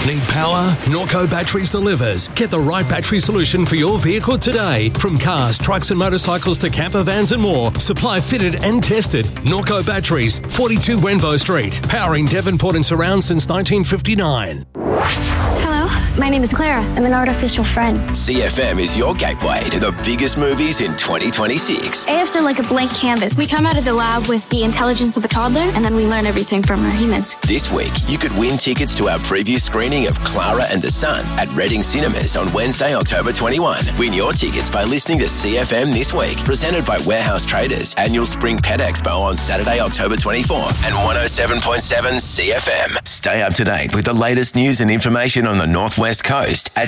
Need power? Norco Batteries delivers. Get the right battery solution for your vehicle today. From cars, trucks and motorcycles to camper vans and more. Supply fitted and tested. Norco Batteries, 42 Wenvo Street. Powering Devonport and surround since 1959. Hello, my name is Clara. I'm an artificial friend. CFM is your gateway to the biggest movies in 2026. AFs are like a blank canvas. We come out of the lab with the intelligence of a toddler, and then we learn everything from our humans. This week, you could win tickets to our preview screening of Clara and the Sun at Reading Cinemas on Wednesday, October 21. Win your tickets by listening to CFM This Week, presented by Warehouse Traders, Annual Spring Pet Expo on Saturday, October 24, and 107.7 CFM. Stay up to date with the latest news and information on the Northwest Coast at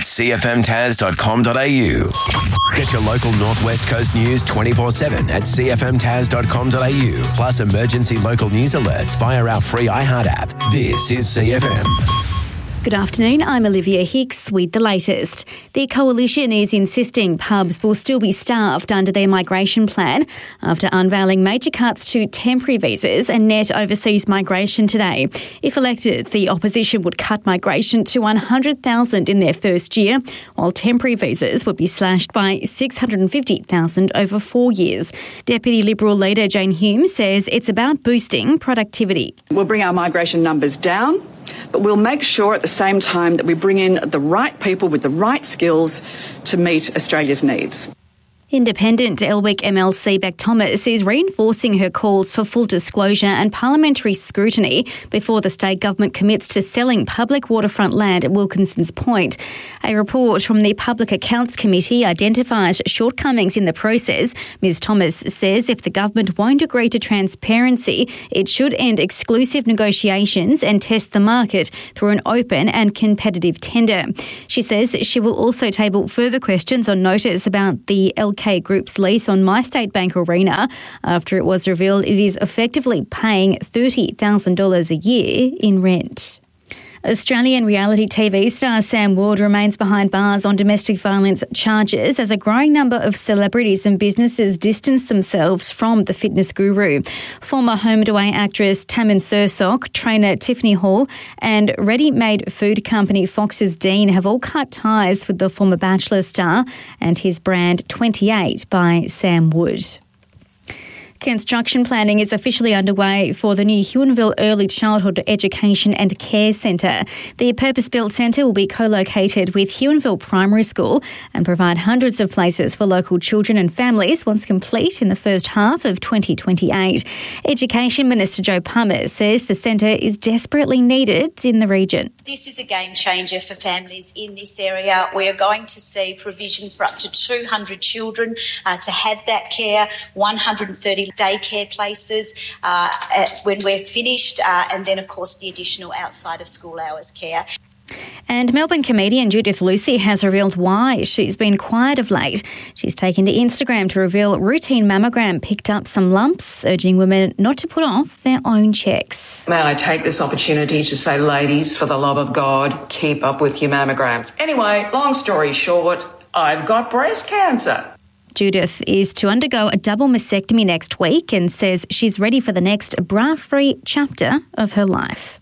cfmtaz.com.au. Get your local Northwest Coast news 24/7 at cfmtaz.com.au. Plus emergency local news alerts via our free iHeart app. This is CFM. Good afternoon, I'm Olivia Hicks with the latest. The Coalition is insisting pubs will still be staffed under their migration plan after unveiling major cuts to temporary visas and net overseas migration today. If elected, the opposition would cut migration to 100,000 in their first year, while temporary visas would be slashed by 650,000 over 4 years. Deputy Liberal leader Jane Hume says it's about boosting productivity. We'll bring our migration numbers down, but we'll make sure at the same time that we bring in the right people with the right skills to meet Australia's needs. Independent Elwick MLC Beck Thomas is reinforcing her calls for full disclosure and parliamentary scrutiny before the state government commits to selling public waterfront land at Wilkinson's Point. A report from the Public Accounts Committee identifies shortcomings in the process. Ms Thomas says if the government won't agree to transparency, it should end exclusive negotiations and test the market through an open and competitive tender. She says she will also table further questions on notice about the LK Group's lease on MyState Bank Arena after it was revealed it is effectively paying $30,000 a year in rent. Australian reality TV star Sam Ward remains behind bars on domestic violence charges as a growing number of celebrities and businesses distance themselves from the fitness guru. Former Home and Away actress Tammin Sursok, trainer Tiffany Hall and ready-made food company Fox's Dean have all cut ties with the former Bachelor star and his brand 28 by Sam Wood. Construction planning is officially underway for the new Huonville Early Childhood Education and Care Centre. The purpose-built centre will be co-located with Huonville Primary School and provide hundreds of places for local children and families once complete in the first half of 2028. Education Minister Joe Palmer says the centre is desperately needed in the region. This is a game changer for families in this area. We are going to see provision for up to 200 children to have that care, 130 daycare places when we're finished, and then, of course, the additional outside of school hours care. And Melbourne comedian Judith Lucy has revealed why she's been quiet of late. She's taken to Instagram to reveal routine mammogram picked up some lumps, urging women not to put off their own checks. May I take this opportunity to say, ladies, for the love of God, keep up with your mammograms. Anyway, long story short, I've got breast cancer. Judith is to undergo a double mastectomy next week and says she's ready for the next bra-free chapter of her life.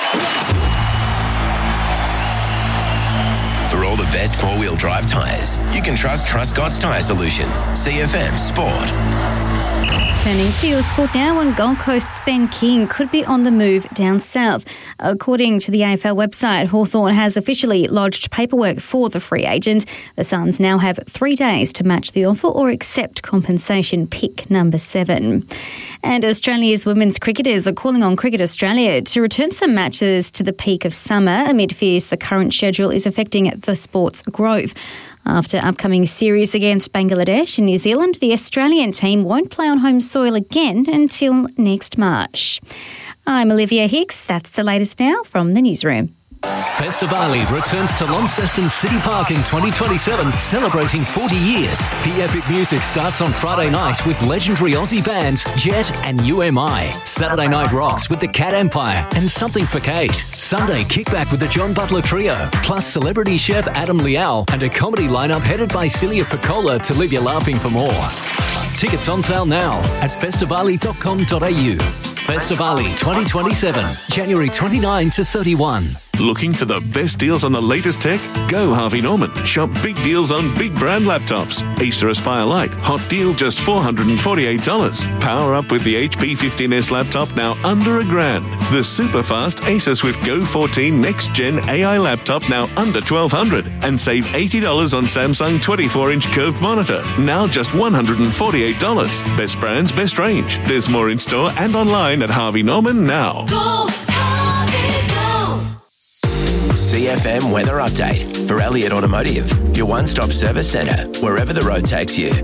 For all the best four-wheel drive tyres, you can trust Truscott's Tyre Solution. CFM Sport. Turning to your sport now, and Gold Coast's Ben King could be on the move down south. According to the AFL website, Hawthorn has officially lodged paperwork for the free agent. The Suns now have 3 days to match the offer or accept compensation pick number 7. And Australia's women's cricketers are calling on Cricket Australia to return some matches to the peak of summer amid fears the current schedule is affecting the sport's growth. After upcoming series against Bangladesh and New Zealand, the Australian team won't play on home soil again until next March. I'm Olivia Hicks. That's the latest now from the newsroom. Festivali returns to Launceston City Park in 2027, celebrating 40 years. The epic music starts on Friday night with legendary Aussie bands Jet and UMI. Saturday night rocks with the Cat Empire and Something for Kate. Sunday kickback with the John Butler Trio, plus celebrity chef Adam Liao and a comedy lineup headed by Celia Piccola to leave you laughing for more. Tickets on sale now at festivali.com.au. Festivali 2027, January 29 to 31. Looking for the best deals on the latest tech? Go Harvey Norman. Shop big deals on big brand laptops. Acer Aspire Lite, hot deal just $448. Power up with the HP 15S laptop now under $1,000. The super fast Acer Swift Go 14 Next Gen AI laptop now under $1,200. And save $80 on Samsung 24-inch curved monitor, now just $148. Best brands, best range. There's more in store and online at Harvey Norman now. Go, Harvey, go! CFM Weather Update for Elliott Automotive, your one-stop service centre, wherever the road takes you.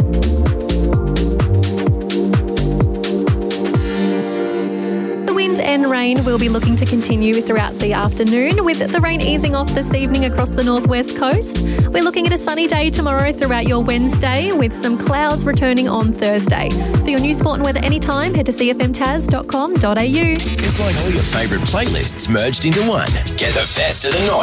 And rain will be looking to continue throughout the afternoon, with the rain easing off this evening across the northwest coast. We're looking at a sunny day tomorrow throughout your Wednesday, with some clouds returning on Thursday. For your news, sport and weather anytime, head to cfmtaz.com.au. It's like all your favourite playlists merged into one. Get the best of the night.